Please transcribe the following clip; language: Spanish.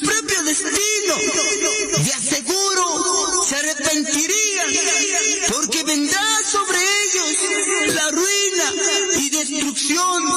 propio destino. De aseguro se arrepentirían, porque vendrá sobre ellos la ruina y destrucción